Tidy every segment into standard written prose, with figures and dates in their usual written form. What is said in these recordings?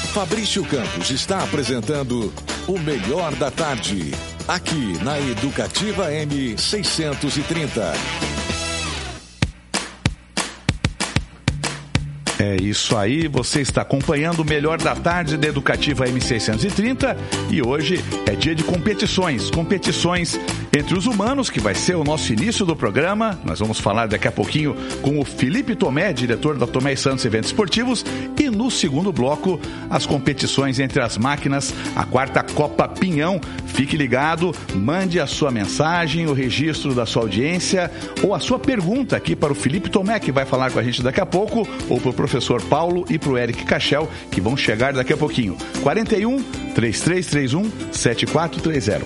Fabrício Campos está apresentando o Melhor da Tarde, aqui na Educativa M630. É isso aí, você está acompanhando o Melhor da Tarde da Educativa M630 e hoje é dia de competições entre os humanos, que vai ser o nosso início do programa. Nós vamos falar daqui a pouquinho com o Felipe Tomé, diretor da Tomé e Santos Eventos Esportivos, e no segundo bloco, as competições entre as máquinas, a quarta Copa Pinhão. Fique ligado, mande a sua mensagem, o registro da sua audiência ou a sua pergunta aqui para o Felipe Tomé, que vai falar com a gente daqui a pouco, ou para o professor Paulo e para o Eric Cachel, que vão chegar daqui a pouquinho. 41-3331-7430.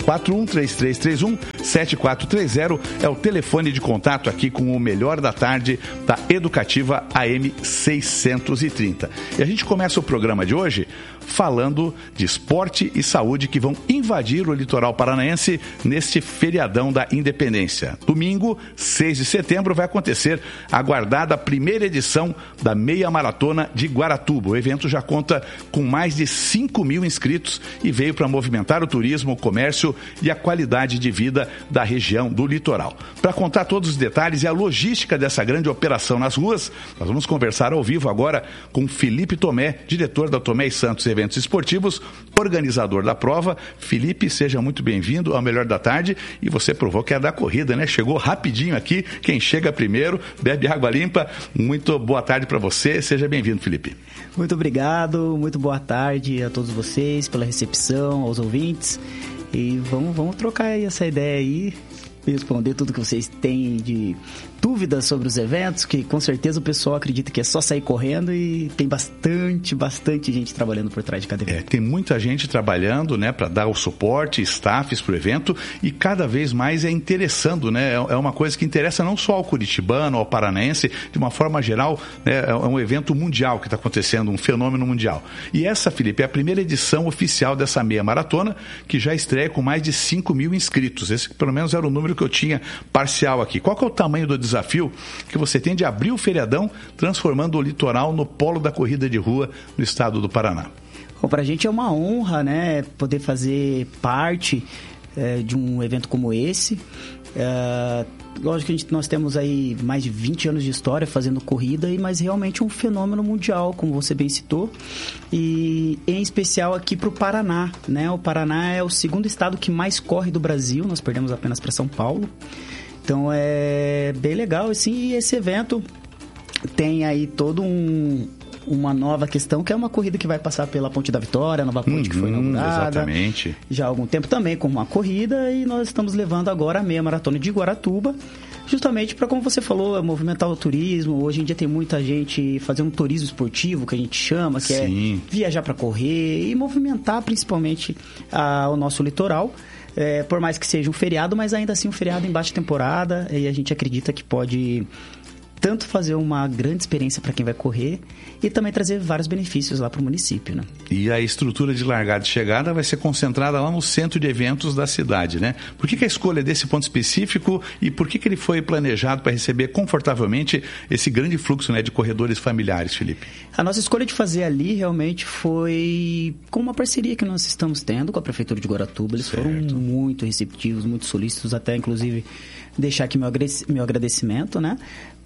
41-3331-7430 é o telefone de contato aqui com o Melhor da Tarde da Educativa AM 630. E a gente começa o programa de hoje falando de esporte e saúde que vão invadir o litoral paranaense neste feriadão da Independência. Domingo, 6 de setembro, vai acontecer a aguardada primeira edição da Meia Maratona de Guaratuba. O evento já conta com mais de 5 mil inscritos e veio para movimentar o turismo, o comércio e a qualidade de vida da região do litoral. Para contar todos os detalhes e a logística dessa grande operação nas ruas, nós vamos conversar ao vivo agora com Felipe Tomé, diretor da Tomé e Santos Eventos Esportivos, organizador da prova. Felipe, seja muito bem-vindo ao Melhor da Tarde. E você provou que é da corrida, né? Chegou rapidinho aqui. Quem chega primeiro bebe água limpa. Muito boa tarde para você. Seja bem-vindo, Felipe. Muito obrigado. Muito boa tarde a todos vocês pela recepção, aos ouvintes. E vamos trocar aí essa ideia aí, responder tudo que vocês têm de dúvidas sobre os eventos, que com certeza o pessoal acredita que é só sair correndo, e tem bastante gente trabalhando por trás de cada evento. Tem muita gente trabalhando, né, para dar o suporte, staffs para o evento, e cada vez mais é interessando, né, é uma coisa que interessa não só ao curitibano, ao paranaense, de uma forma geral, né, é um evento mundial que está acontecendo, um fenômeno mundial. E essa, Felipe, é a primeira edição oficial dessa meia maratona, que já estreia com mais de 5 mil inscritos. Esse pelo menos era o número que eu tinha parcial aqui. Qual que é o tamanho do desafio que você tem de abrir o feriadão, transformando o litoral no polo da corrida de rua no estado do Paraná? Bom, para a gente é uma honra, né, poder fazer parte de um evento como esse. Lógico que nós temos aí mais de 20 anos de história fazendo corrida, mas realmente um fenômeno mundial, como você bem citou, e em especial aqui para o Paraná, né? O Paraná é o segundo estado que mais corre do Brasil, nós perdemos apenas para São Paulo. Então é bem legal, assim, e esse evento tem aí todo uma nova questão, que é uma corrida que vai passar pela Ponte da Vitória, a nova ponte que foi inaugurada. Exatamente. Já há algum tempo também com uma corrida, e nós estamos levando agora a meia maratona de Guaratuba, justamente para, como você falou, movimentar o turismo. Hoje em dia tem muita gente fazendo um turismo esportivo, que a gente chama, que Sim. é viajar para correr e movimentar principalmente o nosso litoral. Por mais que seja um feriado, mas ainda assim um feriado em baixa temporada, e a gente acredita que pode tanto fazer uma grande experiência para quem vai correr e também trazer vários benefícios lá para o município, né? E a estrutura de largada e chegada vai ser concentrada lá no centro de eventos da cidade, né? Por que a escolha desse ponto específico e por que ele foi planejado para receber confortavelmente esse grande fluxo, né, de corredores familiares, Felipe? A nossa escolha de fazer ali realmente foi com uma parceria que nós estamos tendo com a Prefeitura de Guaratuba. Eles foram muito receptivos, muito solícitos, até inclusive deixar aqui meu agradecimento, né?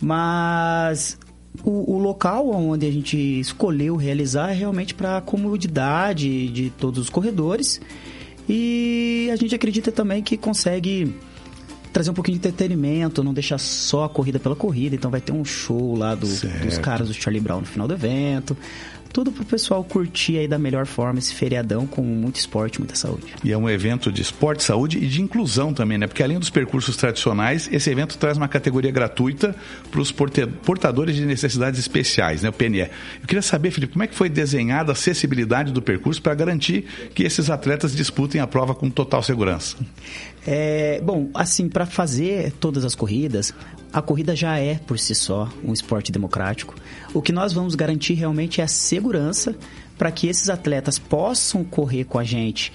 Mas o local onde a gente escolheu realizar é realmente para a comodidade de todos os corredores, e a gente acredita também que consegue trazer um pouquinho de entretenimento, não deixar só a corrida pela corrida. Então vai ter um show lá dos caras do Charlie Brown no final do evento. Tudo pro pessoal curtir aí da melhor forma esse feriadão, com muito esporte, muita saúde. E é um evento de esporte, saúde e de inclusão também, né? Porque além dos percursos tradicionais, esse evento traz uma categoria gratuita para os portadores de necessidades especiais, né? O PNE. Eu queria saber, Felipe, como é que foi desenhada a acessibilidade do percurso para garantir que esses atletas disputem a prova com total segurança? Bom, assim, para fazer todas as corridas, a corrida já é, por si só, um esporte democrático. O que nós vamos garantir realmente é a segurança para que esses atletas possam correr com a gente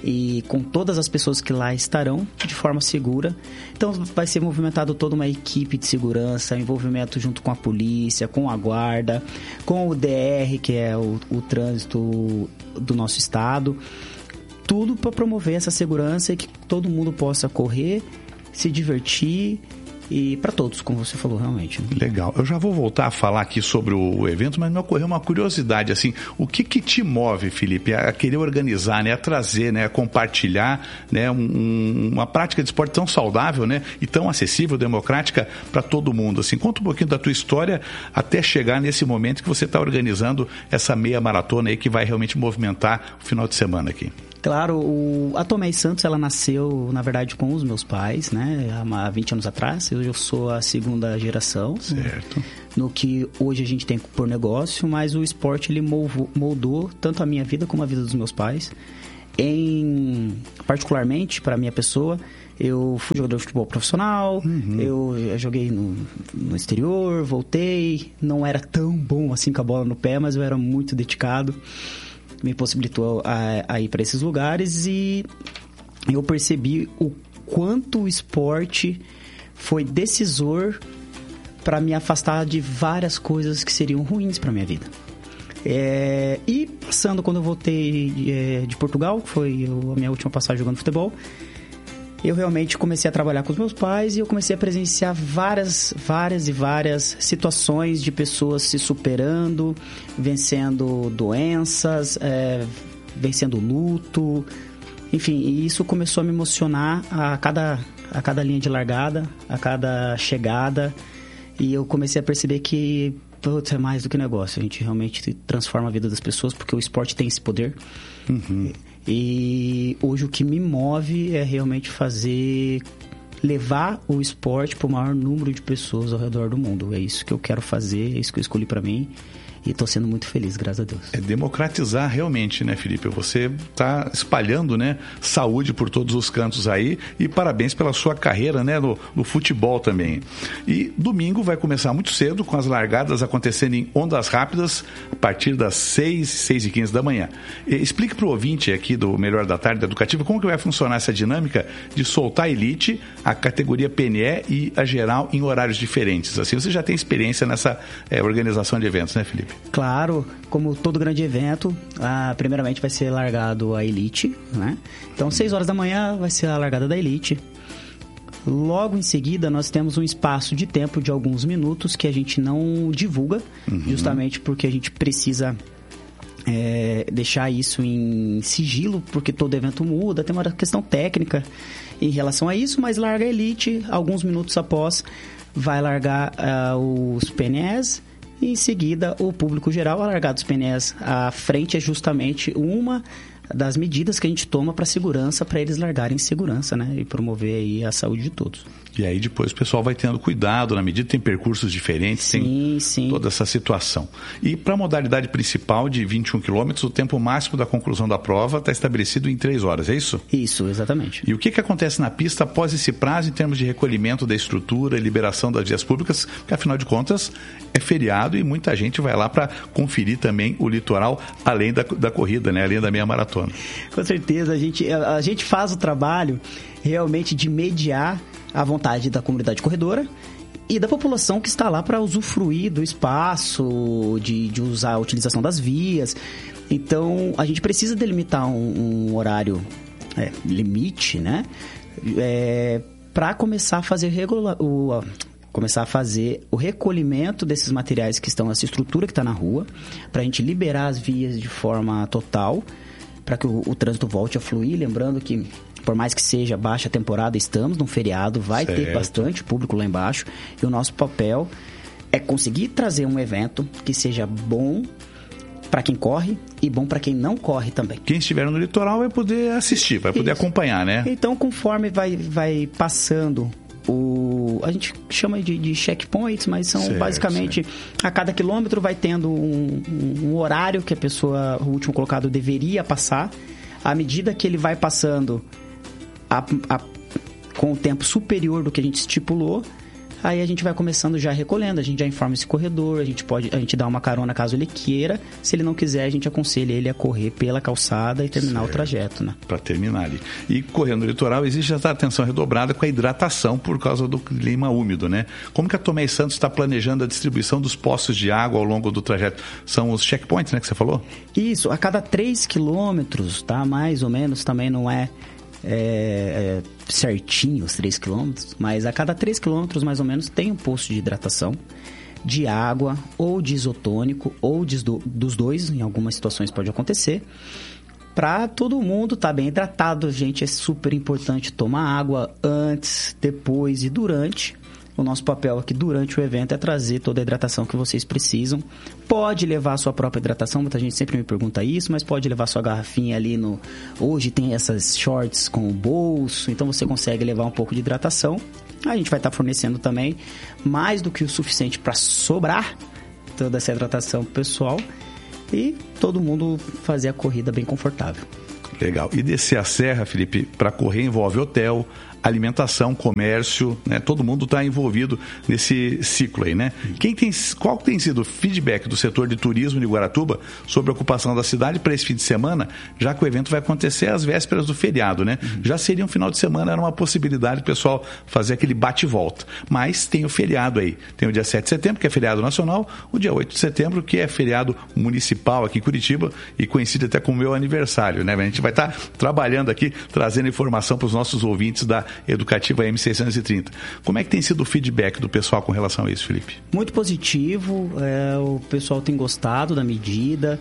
e com todas as pessoas que lá estarão de forma segura. Então vai ser movimentado toda uma equipe de segurança, envolvimento junto com a polícia, com a guarda, com o DR, que é o trânsito do nosso estado. Tudo para promover essa segurança e que todo mundo possa correr, se divertir. E para todos, como você falou, realmente. Legal. Eu já vou voltar a falar aqui sobre o evento, mas me ocorreu uma curiosidade, assim, o que te move, Felipe, a querer organizar, né, a trazer, né, a compartilhar, né, uma prática de esporte tão saudável, né, e tão acessível, democrática para todo mundo, assim. Conta um pouquinho da tua história até chegar nesse momento que você está organizando essa meia maratona aí que vai realmente movimentar o final de semana aqui. Claro, a Tomei Santos, ela nasceu, na verdade, com os meus pais, né? Há 20 anos atrás. Eu sou a segunda geração. Certo. No que hoje a gente tem por negócio, mas o esporte, ele moldou tanto a minha vida como a vida dos meus pais. Particularmente, para a minha pessoa, eu fui jogador de futebol profissional, eu joguei no exterior, voltei. Não era tão bom assim com a bola no pé, mas eu era muito dedicado. Me possibilitou a ir para esses lugares e eu percebi o quanto o esporte foi decisor para me afastar de várias coisas que seriam ruins para minha vida. E passando, quando eu voltei de Portugal, que foi a minha última passagem jogando futebol, eu realmente comecei a trabalhar com os meus pais e eu comecei a presenciar várias situações de pessoas se superando, vencendo doenças, vencendo luto, enfim, e isso começou a me emocionar a cada linha de largada, a cada chegada, e eu comecei a perceber que é mais do que negócio, a gente realmente transforma a vida das pessoas, porque o esporte tem esse poder. E hoje o que me move é realmente levar o esporte para o maior número de pessoas ao redor do mundo. É isso que eu quero fazer, é isso que eu escolhi para mim. E estou sendo muito feliz, graças a Deus. É democratizar realmente, né, Felipe? Você está espalhando, né, saúde por todos os cantos aí, e parabéns pela sua carreira, né, no futebol também. E domingo vai começar muito cedo, com as largadas acontecendo em ondas rápidas, a partir das 6h15 da manhã. Explique para o ouvinte aqui do Melhor da Tarde da Educativa como que vai funcionar essa dinâmica de soltar a elite, a categoria PNE e a geral em horários diferentes. Assim, você já tem experiência nessa organização de eventos, né, Felipe? Claro, como todo grande evento, primeiramente vai ser largado a elite, né? Então, 6 horas da manhã vai ser a largada da elite. Logo em seguida, nós temos um espaço de tempo de alguns minutos que a gente não divulga, justamente porque a gente precisa deixar isso em sigilo, porque todo evento muda, tem uma questão técnica em relação a isso, mas larga a elite, alguns minutos após, vai largar os PNEs. E em seguida, o público geral, a largada dos PNEs à frente é justamente uma das medidas que a gente toma para segurança, para eles largarem segurança, né? E promover aí a saúde de todos. E aí depois o pessoal vai tendo cuidado, na medida que tem percursos diferentes, tem toda essa situação. E para a modalidade principal de 21 quilômetros, o tempo máximo da conclusão da prova está estabelecido em 3 horas, é isso? Isso, exatamente. E o que acontece na pista após esse prazo em termos de recolhimento da estrutura e liberação das vias públicas? Porque afinal de contas é feriado e muita gente vai lá para conferir também o litoral, além da corrida, né? Além da meia maratona. Com certeza, a gente faz o trabalho realmente de mediar a vontade da comunidade corredora e da população que está lá para usufruir do espaço, de usar a utilização das vias. Então, a gente precisa delimitar um horário limite, né? Para começar a fazer o recolhimento desses materiais que estão, essa estrutura que está na rua, para a gente liberar as vias de forma total, para que o trânsito volte a fluir. Lembrando que, por mais que seja baixa temporada, estamos num feriado, vai ter bastante público lá embaixo, e o nosso papel é conseguir trazer um evento que seja bom para quem corre e bom para quem não corre também. Quem estiver no litoral vai poder assistir, vai poder acompanhar, né? Então, conforme vai passando a gente chama de checkpoints, mas são basicamente a cada quilômetro vai tendo um horário que o último colocado deveria passar. À medida que ele vai passando com o tempo superior do que a gente estipulou, Aí a gente vai começando já recolhendo, a gente já informa esse corredor, a gente dá uma carona caso ele queira. Se ele não quiser, a gente aconselha ele a correr pela calçada e terminar o trajeto, né? Para terminar ali. E correndo no litoral, existe essa atenção redobrada com a hidratação por causa do clima úmido, né? Como que a Tomé e Santos está planejando a distribuição dos postos de água ao longo do trajeto? São os checkpoints, né, que você falou? Isso, a cada 3 quilômetros, tá? Mais ou menos, também não é certinho os 3 quilômetros, mas a cada 3 quilômetros mais ou menos tem um posto de hidratação, de água ou de isotônico ou dos dois, em algumas situações pode acontecer, para todo mundo estar bem hidratado. Gente, é super importante tomar água antes, depois e durante. O nosso papel aqui durante o evento é trazer toda a hidratação que vocês precisam. Pode levar a sua própria hidratação, muita gente sempre me pergunta isso, mas pode levar sua garrafinha ali no... Hoje tem essas shorts com o bolso, então você consegue levar um pouco de hidratação. A gente vai estar fornecendo também mais do que o suficiente para sobrar toda essa hidratação pro pessoal e todo mundo fazer a corrida bem confortável. Legal. E descer a serra, Felipe, para correr envolve hotel, alimentação, comércio, né? Todo mundo está envolvido nesse ciclo aí, né? Qual tem sido o feedback do setor de turismo de Guaratuba sobre a ocupação da cidade para esse fim de semana, já que o evento vai acontecer às vésperas do feriado, né? Já seria um final de semana, era uma possibilidade do pessoal fazer aquele bate-volta. Mas tem o feriado aí. Tem o dia 7 de setembro, que é feriado nacional, o dia 8 de setembro, que é feriado municipal aqui em Curitiba e coincide até com o meu aniversário, né? A gente vai estar trabalhando aqui, trazendo informação para os nossos ouvintes da Educativa M630. Como é que tem sido o feedback do pessoal com relação a isso, Felipe? Muito positivo, o pessoal tem gostado da medida,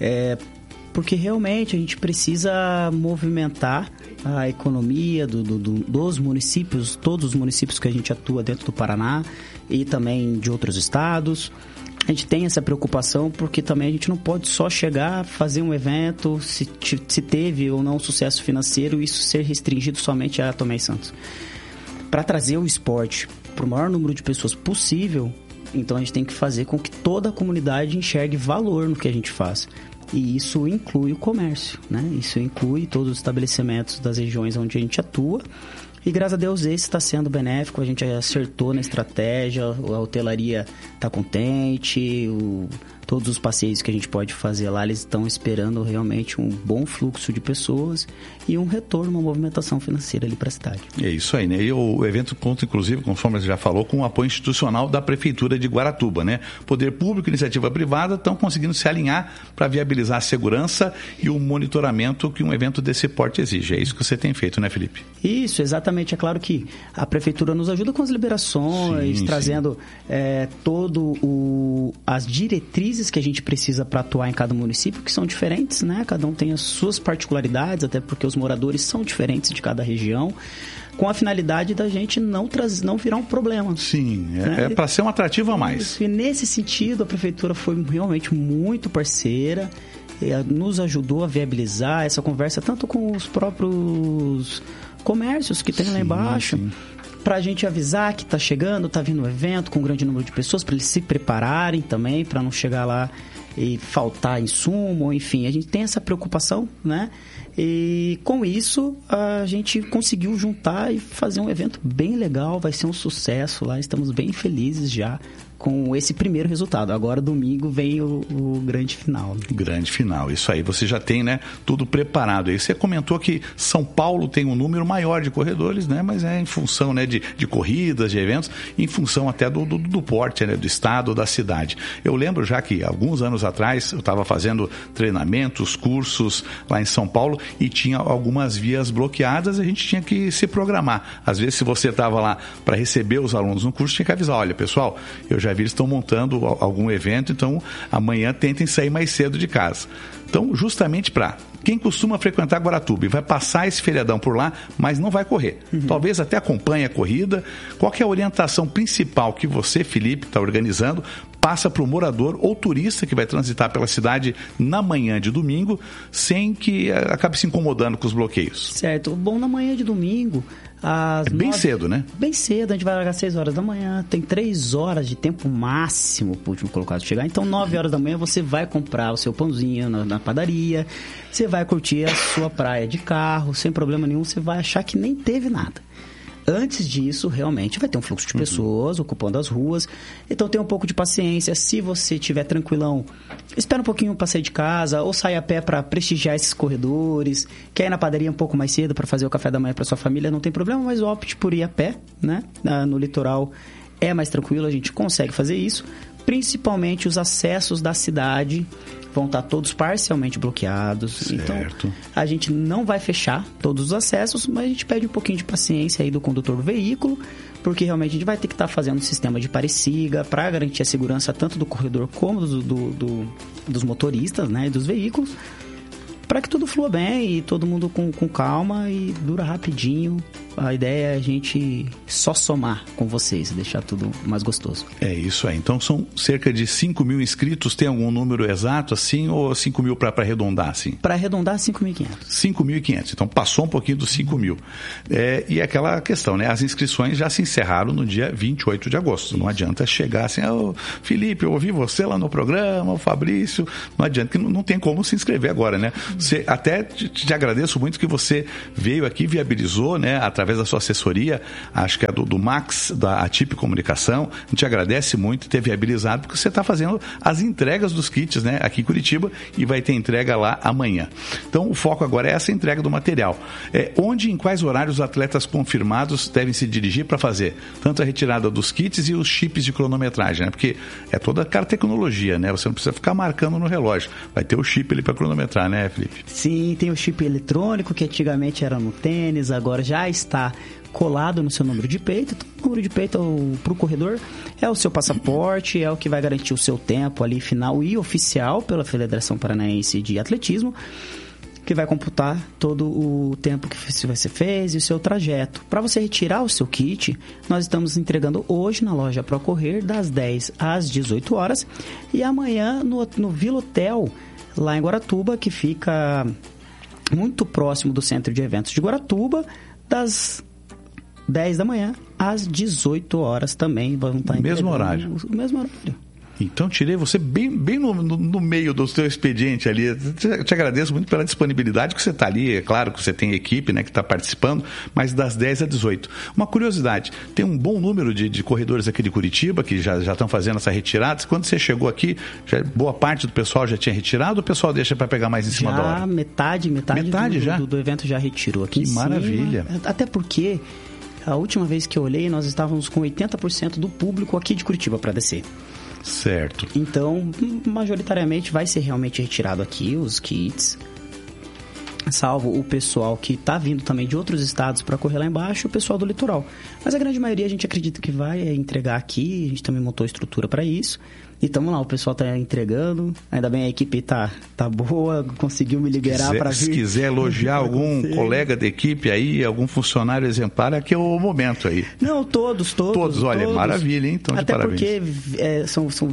porque realmente a gente precisa movimentar a economia dos municípios, todos os municípios que a gente atua dentro do Paraná e também de outros estados. A gente tem essa preocupação porque também a gente não pode só chegar, fazer um evento, se teve ou não sucesso financeiro, isso ser restringido somente a Tomé e Santos. Para trazer o esporte para o maior número de pessoas possível, então a gente tem que fazer com que toda a comunidade enxergue valor no que a gente faz. E isso inclui o comércio, né? Isso inclui todos os estabelecimentos das regiões onde a gente atua. E graças a Deus esse está sendo benéfico, a gente acertou na estratégia, a hotelaria está contente, todos os passeios que a gente pode fazer lá, eles estão esperando realmente um bom fluxo de pessoas e um retorno, uma movimentação financeira ali para a cidade. É isso aí, né? E o evento conta, inclusive, conforme você já falou, com o apoio institucional da Prefeitura de Guaratuba, né? Poder público e iniciativa privada estão conseguindo se alinhar para viabilizar a segurança e o monitoramento que um evento desse porte exige. É isso que você tem feito, né, Felipe? Isso, exatamente. É claro que a Prefeitura nos ajuda com as liberações, trazendo as diretrizes que a gente precisa para atuar em cada município, que são diferentes, né? Cada um tem as suas particularidades, até porque os moradores são diferentes de cada região, com a finalidade da gente não virar um problema. Sim, é para ser um atrativo a mais. E nesse sentido, a Prefeitura foi realmente muito parceira, nos ajudou a viabilizar essa conversa, tanto com os próprios comércios que tem lá embaixo, para a gente avisar que está chegando, está vindo um evento com um grande número de pessoas, para eles se prepararem também, para não chegar lá e faltar insumo, enfim, a gente tem essa preocupação, né? E com isso a gente conseguiu juntar e fazer um evento bem legal, vai ser um sucesso lá, estamos bem felizes já com esse primeiro resultado. Agora, domingo, vem o grande final. Grande final, isso aí. Você já tem, né, tudo preparado. Aí você comentou que São Paulo tem um número maior de corredores, né, mas é em função, né, de corridas, de eventos, em função até do porte, né, do estado, da cidade. Eu lembro já que, alguns anos atrás, eu estava fazendo treinamentos, cursos lá em São Paulo e tinha algumas vias bloqueadas, a gente tinha que se programar. Às vezes, se você estava lá para receber os alunos no curso, tinha que avisar, olha, pessoal, eu já vi eles estão montando algum evento, então amanhã tentem sair mais cedo de casa. Então, justamente para quem costuma frequentar Guaratuba e vai passar esse feriadão por lá, mas não vai correr. Talvez até acompanhe a corrida. Qual que é a orientação principal que você, Felipe, está organizando, passa para o morador ou turista que vai transitar pela cidade na manhã de domingo, sem que acabe se incomodando com os bloqueios? Certo. Bom, na manhã de domingo... bem cedo, né? Bem cedo, a gente vai largar às 6 horas da manhã, tem 3 horas de tempo máximo para o último colocado chegar, então 9 horas da manhã você vai comprar o seu pãozinho na padaria, você vai curtir a sua praia de carro, sem problema nenhum, você vai achar que nem teve nada. Antes disso, realmente vai ter um fluxo de pessoas ocupando as ruas. Então, tenha um pouco de paciência. Se você estiver tranquilão, espera um pouquinho para sair de casa ou sai a pé para prestigiar esses corredores. Quer ir na padaria um pouco mais cedo para fazer o café da manhã para sua família, não tem problema, mas opte por ir a pé, né? No litoral é mais tranquilo, a gente consegue fazer isso. Principalmente os acessos da cidade vão estar todos parcialmente bloqueados. Certo. Então, a gente não vai fechar todos os acessos, mas a gente pede um pouquinho de paciência aí do condutor do veículo, porque realmente a gente vai ter que estar fazendo um sistema de pare-siga para garantir a segurança tanto do corredor como dos motoristas, né, e dos veículos, para que tudo flua bem e todo mundo com calma e dura rapidinho. A ideia é a gente só somar com vocês, deixar tudo mais gostoso. É isso aí. Então são cerca de 5 mil inscritos. Tem algum número exato assim ou 5 mil para arredondar assim? Para arredondar, 5.500. 5.500. Então passou um pouquinho dos 5 mil. E aquela questão, né? As inscrições já se encerraram no dia 28 de agosto. Não adianta chegar assim, Felipe, eu ouvi você lá no programa, o Fabrício. Não adianta, que não tem como se inscrever agora, né? Até te agradeço muito que você veio aqui, viabilizou, né? Através da sua assessoria, acho que é do Max, da ATIP Comunicação. A gente agradece muito ter viabilizado, porque você está fazendo as entregas dos kits, né, aqui em Curitiba, e vai ter entrega lá amanhã. Então, o foco agora é essa entrega do material. Onde e em quais horários os atletas confirmados devem se dirigir para fazer tanto a retirada dos kits e os chips de cronometragem, né? Porque é toda aquela tecnologia, né? Você não precisa ficar marcando no relógio. Vai ter o chip ali para cronometrar, né, Felipe? Sim, tem o chip eletrônico, que antigamente era no tênis, agora já está colado no seu número de peito. Então, o número de peito para o corredor é o seu passaporte, é o que vai garantir o seu tempo ali final e oficial pela Federação Paranaense de Atletismo, que vai computar todo o tempo que você fez e o seu trajeto. Para você retirar o seu kit, nós estamos entregando hoje na loja Procorrer das 10 às 18 horas e amanhã no Vila Hotel, lá em Guaratuba, que fica muito próximo do Centro de Eventos de Guaratuba, das 10 da manhã às 18 horas também. Vão estar mesmo horário. O mesmo horário. Então, tirei você bem no meio do seu expediente ali. Te agradeço muito pela disponibilidade que você está ali. É claro que você tem equipe, né, que está participando, mas das 10 às 18. Uma curiosidade, tem um bom número de corredores aqui de Curitiba que já estão fazendo essa retirada. Quando você chegou aqui, boa parte do pessoal já tinha retirado ou o pessoal deixa para pegar mais em cima da hora? Metade do evento já retirou aqui. Que maravilha. Até porque a última vez que eu olhei, nós estávamos com 80% do público aqui de Curitiba para descer. Certo. Então, majoritariamente vai ser realmente retirado aqui os kits, salvo o pessoal que está vindo também de outros estados para correr lá embaixo, o pessoal do litoral. Mas a grande maioria a gente acredita que vai entregar aqui, a gente também montou estrutura para isso. E estamos lá, o pessoal está entregando, ainda bem a equipe tá boa, conseguiu me liberar para vir. Se quiser elogiar algum colega da equipe aí, algum funcionário exemplar, aqui é o momento aí. Não, todos. Olha, todos. Maravilha, hein? Então, até de parabéns. Porque são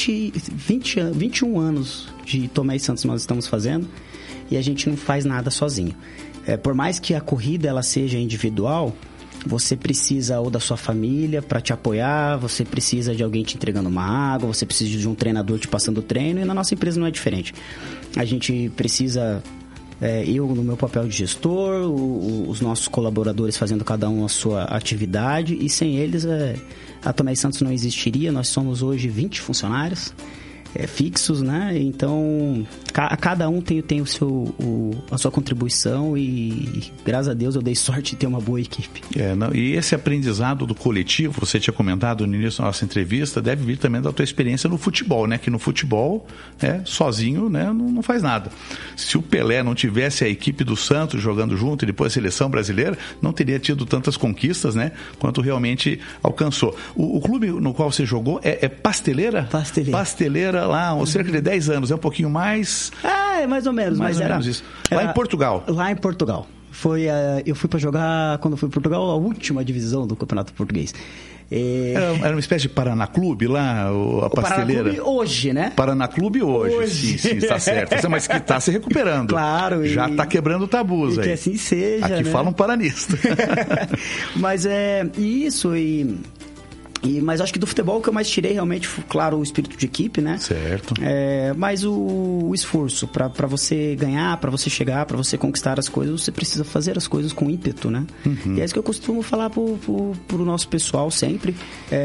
21 anos de Tomé e Santos nós estamos fazendo e a gente não faz nada sozinho. Por mais que a corrida ela seja individual, você precisa ou da sua família para te apoiar, você precisa de alguém te entregando uma água, você precisa de um treinador te passando o treino, e na nossa empresa não é diferente. A gente precisa, eu no meu papel de gestor, os nossos colaboradores fazendo cada um a sua atividade, e sem eles a Tomé e Santos não existiria. Nós somos hoje 20 funcionários fixos, né? Então, cada um tem a sua contribuição e, graças a Deus, eu dei sorte de ter uma boa equipe. E esse aprendizado do coletivo, você tinha comentado no início da nossa entrevista, deve vir também da tua experiência no futebol, né? Que no futebol, sozinho, né, não faz nada. Se o Pelé não tivesse a equipe do Santos jogando junto e depois a seleção brasileira, não teria tido tantas conquistas, né? Quanto realmente alcançou. O clube no qual você jogou é Pasteleira? Pasteleira lá, cerca de 10 anos, é um pouquinho mais... mais ou menos. Mais ou menos isso. Lá em Portugal? Lá em Portugal. Eu fui para jogar, quando fui para Portugal, a última divisão do Campeonato Português. Era uma espécie de Paraná Clube lá, a Pasteleira? Paraná Clube hoje, né? Paraná Clube hoje. Sim, está certo. Mas que está se recuperando. Claro. Já está quebrando tabus aí. Que assim seja, aqui, né? Fala um paranista. Mas isso, e Mas acho que do futebol o que eu mais tirei realmente, claro, o espírito de equipe, né? Certo. Mas o esforço para você ganhar, para você chegar, para você conquistar as coisas, você precisa fazer as coisas com ímpeto, né? E é isso que eu costumo falar pro nosso pessoal sempre.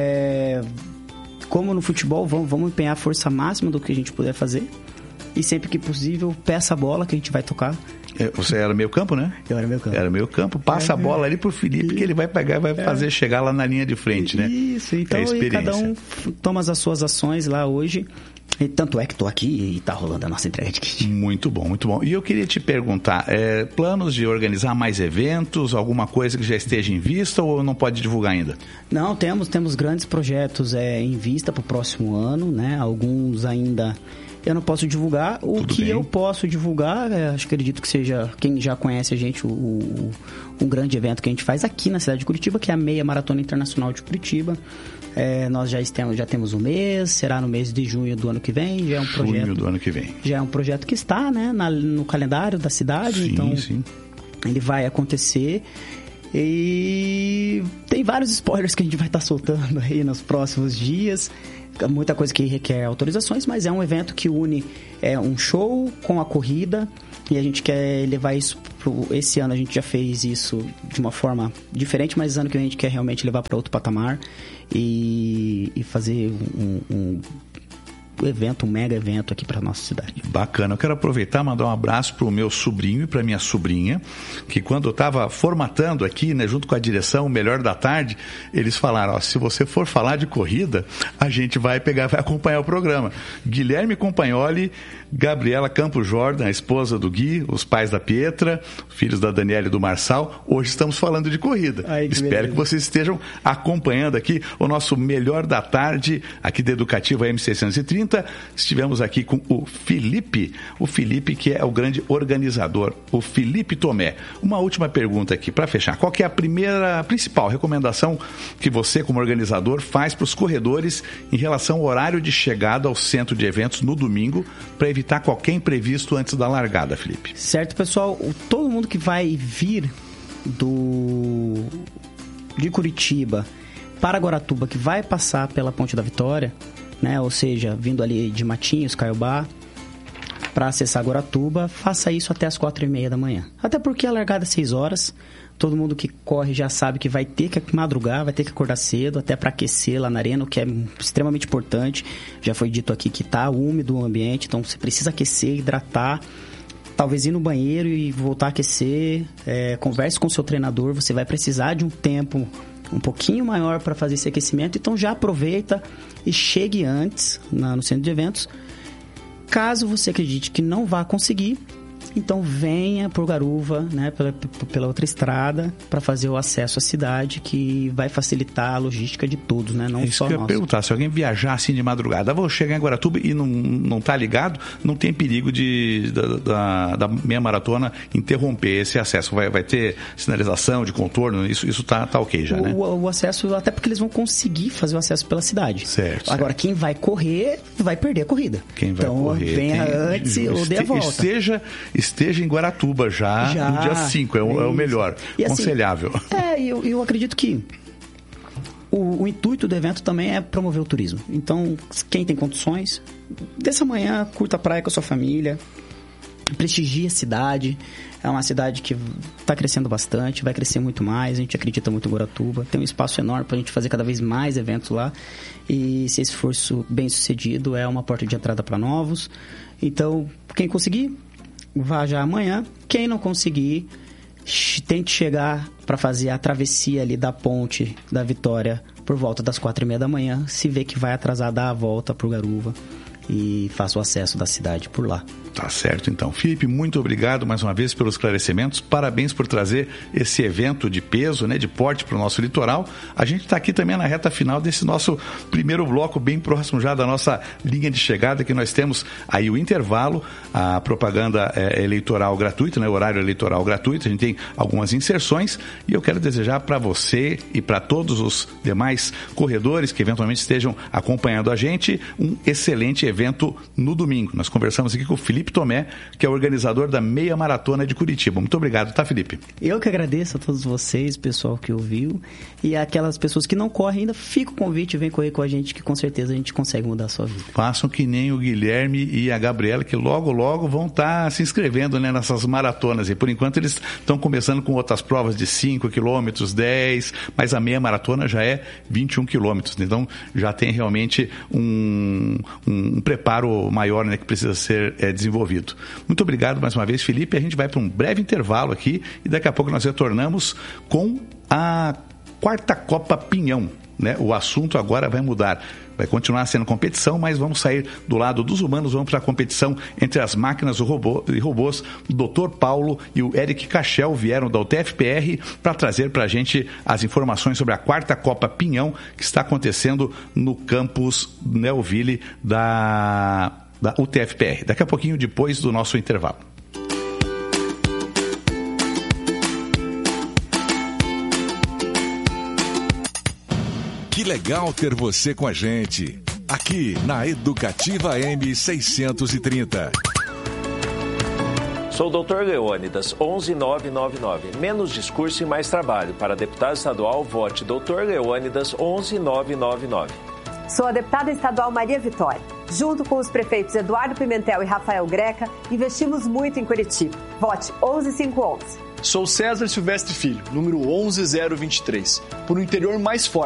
Como no futebol, vamos empenhar a força máxima do que a gente puder fazer. E sempre que possível, peça a bola que a gente vai tocar. Você era meio campo, né? Eu era meio campo. Era meio campo. Passa a bola ali pro Felipe, que ele vai pegar e vai fazer chegar lá na linha de frente, né? Isso, então cada um toma as suas ações lá hoje. E tanto é que estou aqui e está rolando a nossa entrega de kit. Muito bom, muito bom. E eu queria te perguntar, planos de organizar mais eventos, alguma coisa que já esteja em vista ou não pode divulgar ainda? Não, temos grandes projetos em vista para o próximo ano, né? Alguns ainda eu não posso divulgar. O Tudo que bem. eu posso divulgar, acredito que seja, quem já conhece a gente, um grande evento que a gente faz aqui na cidade de Curitiba, que é a Meia Maratona Internacional de Curitiba. Nós já temos um mês, será no mês de junho do ano que vem. Já é um projeto, junho do ano que vem. Já é um projeto que está, né, no calendário da cidade. Sim, então, sim. Ele vai acontecer. E tem vários spoilers que a gente vai estar soltando aí nos próximos dias. Muita coisa que requer autorizações, mas é um evento que une um show com a corrida. E a gente quer levar isso esse ano a gente já fez isso de uma forma diferente, mas ano que vem a gente quer realmente levar para outro patamar e fazer um evento, um mega evento aqui para nossa cidade. Bacana. Eu quero aproveitar e mandar um abraço para o meu sobrinho e para minha sobrinha, que quando eu estava formatando aqui, né, junto com a direção, o Melhor da Tarde, eles falaram, se você for falar de corrida, a gente vai acompanhar o programa. Guilherme Compagnoli, Gabriela Campos Jordan, a esposa do Gui, os pais da Pietra, filhos da Daniela e do Marçal, hoje estamos falando de corrida. Espero que vocês estejam acompanhando aqui o nosso Melhor da Tarde, aqui da Educativa M630. Estivemos aqui com o Felipe que é o grande organizador, o Felipe Tomé. Uma última pergunta aqui para fechar. Qual que é a principal recomendação que você, como organizador, faz para os corredores em relação ao horário de chegada ao centro de eventos no domingo para evitar qualquer imprevisto antes da largada, Felipe? Certo, pessoal. Todo mundo que vai vir de Curitiba para Guaratuba, que vai passar pela Ponte da Vitória, né? Ou seja, vindo ali de Matinhos, Caiobá, para acessar Guaratuba, faça isso até as 4h30 da manhã. Até porque a largada é 6 horas. Todo mundo que corre já sabe que vai ter que madrugar, vai ter que acordar cedo, até para aquecer lá na arena, o que é extremamente importante. Já foi dito aqui que está úmido o ambiente, então você precisa aquecer, hidratar, talvez ir no banheiro e voltar a aquecer. Converse com o seu treinador, você vai precisar de um tempo um pouquinho maior para fazer esse aquecimento, então já aproveita e chegue antes no centro de eventos. Caso você acredite que não vá conseguir, então venha por Garuva, né, pela outra estrada, para fazer o acesso à cidade, que vai facilitar a logística de todos, né? Não só que eu ia perguntar, se alguém viajar assim de madrugada, vou chegar em Guaratuba e não tá ligado, não tem perigo da meia maratona interromper esse acesso. Vai ter sinalização de contorno, isso tá ok já, né? O acesso, até porque eles vão conseguir fazer o acesso pela cidade. Certo. Agora, quem vai correr, vai perder a corrida. Quem vai correr, venha antes ou dê a volta. Esteja em Guaratuba já no dia 5, é o melhor, e aconselhável. Assim, eu acredito que o intuito do evento também é promover o turismo. Então, quem tem condições, dessa manhã, curta a praia com a sua família, prestigie a cidade. É uma cidade que está crescendo bastante, vai crescer muito mais, a gente acredita muito em Guaratuba. Tem um espaço enorme para a gente fazer cada vez mais eventos lá. E se esse for bem sucedido, é uma porta de entrada para novos. Então, quem conseguir, vá já amanhã. Quem não conseguir, tente chegar para fazer a travessia ali da Ponte da Vitória por volta das 4h30 da manhã. Se vê que vai atrasar, dá a volta pro Garuva e faça o acesso da cidade por lá. Tá certo, então. Felipe, muito obrigado mais uma vez pelos esclarecimentos. Parabéns por trazer esse evento de peso, né, de porte para o nosso litoral. A gente está aqui também na reta final desse nosso primeiro bloco, bem próximo já da nossa linha de chegada, que nós temos aí o intervalo, a propaganda eleitoral gratuita, né, o horário eleitoral gratuito. A gente tem algumas inserções e eu quero desejar para você e para todos os demais corredores que eventualmente estejam acompanhando a gente um excelente evento no domingo. Nós conversamos aqui com o Felipe Felipe Tomé, que é o organizador da Meia Maratona de Curitiba. Muito obrigado, tá, Felipe? Eu que agradeço a todos vocês, pessoal que ouviu, e aquelas pessoas que não correm ainda, fica o convite, vem correr com a gente, que com certeza a gente consegue mudar a sua vida. Façam que nem o Guilherme e a Gabriela, que logo vão estar se inscrevendo, né, nessas maratonas. E por enquanto eles estão começando com outras provas de 5 quilômetros, 10, mas a meia maratona já é 21 quilômetros. Então já tem realmente um preparo maior, né, que precisa ser desenvolvido. Muito obrigado mais uma vez, Felipe. A gente vai para um breve intervalo aqui e daqui a pouco nós retornamos com a quarta Copa Pinhão, né? O assunto agora vai mudar. Vai continuar sendo competição, mas vamos sair do lado dos humanos, vamos para a competição entre as máquinas e robôs. O Dr. Paulo e o Eric Cachel vieram da UTFPR para trazer para a gente as informações sobre a quarta Copa Pinhão, que está acontecendo no campus Neuville da UTFPR. Daqui a pouquinho, depois do nosso intervalo. Que legal ter você com a gente, aqui na Educativa M630. Sou o Dr. Leônidas, 11999. Menos discurso e mais trabalho. Para deputado estadual, vote Dr. Leônidas, 11999. Sou a deputada estadual Maria Vitória. Junto com os prefeitos Eduardo Pimentel e Rafael Greca, investimos muito em Curitiba. Vote 11511. Sou César Silvestre Filho, número 11023. Por um interior mais forte.